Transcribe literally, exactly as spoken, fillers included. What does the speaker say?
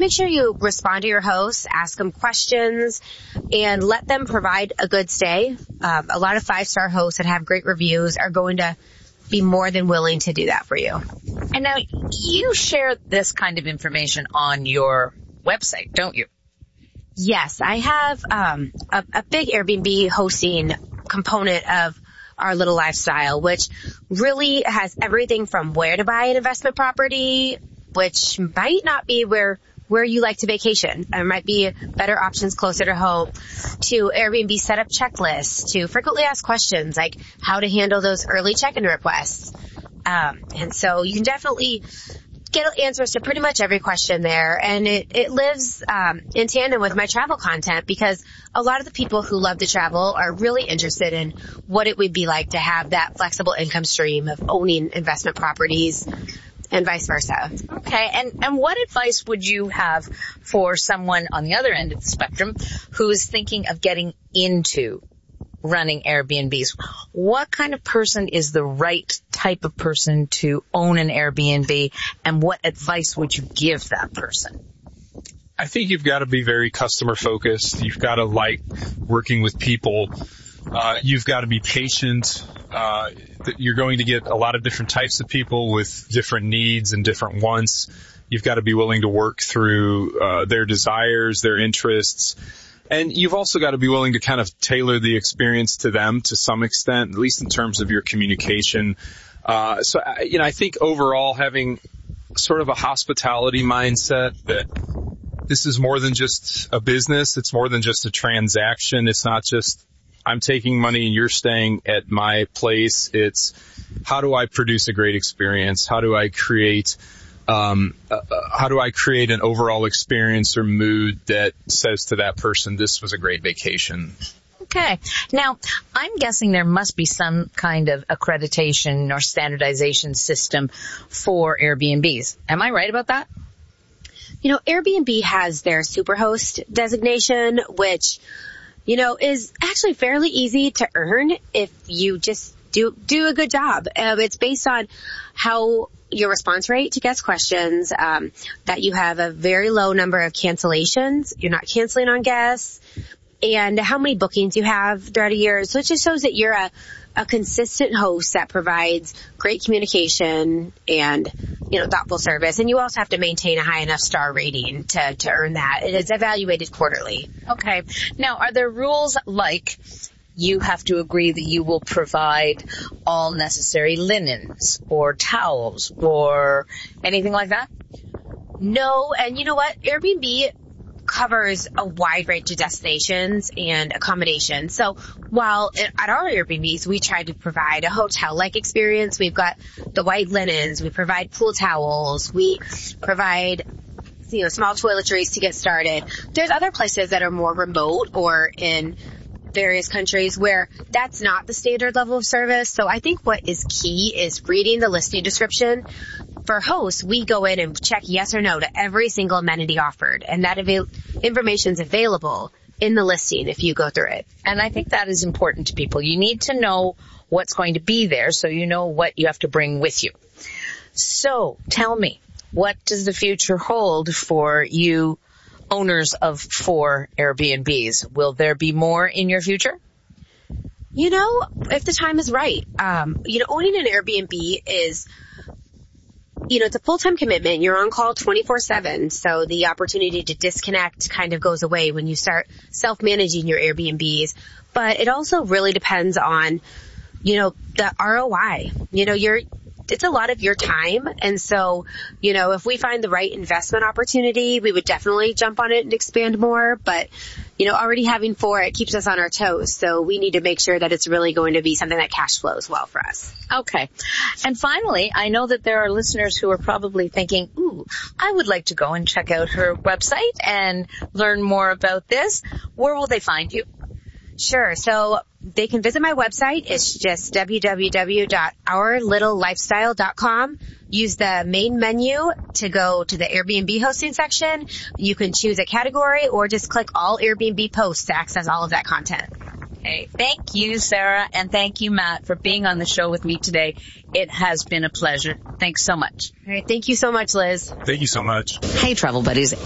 make sure you respond to your hosts, ask them questions, and let them provide a good stay. Um, a lot of five-star hosts that have great reviews are going to be more than willing to do that for you. And now you share this kind of information on your website, don't you? Yes, I have um, a, a big Airbnb hosting component of Our Little Lifestyle, which really has everything from where to buy an investment property, which might not be where where you like to vacation. There might be better options closer to home, to Airbnb setup checklists, to frequently asked questions like how to handle those early check-in requests. Um, and so you can definitely get answers to pretty much every question there. And it, it lives um, in tandem with my travel content, because a lot of the people who love to travel are really interested in what it would be like to have that flexible income stream of owning investment properties, and vice versa. Okay, and, and what advice would you have for someone on the other end of the spectrum who is thinking of getting into running Airbnbs? What kind of person is the right type of person to own an Airbnb, and what advice would you give that person? I think you've got to be very customer focused. You've got to like working with people. Uh, you've got to be patient. Uh, you're going to get a lot of different types of people with different needs and different wants. You've got to be willing to work through uh, their desires, their interests. And you've also got to be willing to kind of tailor the experience to them to some extent, at least in terms of your communication. Uh, so, you know, I think overall having sort of a hospitality mindset that this is more than just a business. It's more than just a transaction. It's not just I'm taking money and you're staying at my place. It's how do I produce a great experience? How do I create, um, uh, how do I create an overall experience or mood that says to that person, this was a great vacation? Okay. Now, I'm guessing there must be some kind of accreditation or standardization system for Airbnbs. Am I right about that? You know, Airbnb has their Superhost designation, which, you know, is actually fairly easy to earn if you just do do a good job. Um, it's based on how your response rate to guest questions, um, that you have a very low number of cancellations, you're not canceling on guests, and how many bookings you have throughout a year. So it just shows that you're a, a consistent host that provides great communication and, you know, thoughtful service. And you also have to maintain a high enough star rating to, to earn that. It is evaluated quarterly. Okay. Now, are there rules like you have to agree that you will provide all necessary linens or towels or anything like that? No. And you know what? Airbnb covers a wide range of destinations and accommodations. So while at our Airbnbs, we try to provide a hotel-like experience. We've got the white linens. We provide pool towels. We provide, you know, small toiletries to get started. There's other places that are more remote or in various countries where that's not the standard level of service. So I think what is key is reading the listing description. For hosts, we go in and check yes or no to every single amenity offered, and that avail- information is available in the listing if you go through it. And I think that is important to people. You need to know what's going to be there so you know what you have to bring with you. So tell me, what does the future hold for you owners of four Airbnbs? Will there be more in your future? You know, if the time is right. Um, you know, owning an Airbnb is, you know, it's a full-time commitment. You're on call twenty-four seven. So the opportunity to disconnect kind of goes away when you start self-managing your Airbnbs. But it also really depends on, you know, the R O I. You know, you're, it's a lot of your time. And so, you know, if we find the right investment opportunity, we would definitely jump on it and expand more. But, you know, already having four, it keeps us on our toes. So we need to make sure that it's really going to be something that cash flows well for us. Okay. And finally, I know that there are listeners who are probably thinking, ooh, I would like to go and check out her website and learn more about this. Where will they find you? Sure. So they can visit my website. It's just w w w dot our little lifestyle dot com. Use the main menu to go to the Airbnb hosting section. You can choose a category or just click all Airbnb posts to access all of that content. Okay. Thank you, Sarah, and thank you, Matt, for being on the show with me today. It has been a pleasure. Thanks so much. All right. Thank you so much, Liz. Thank you so much. Hey, Travel Buddies.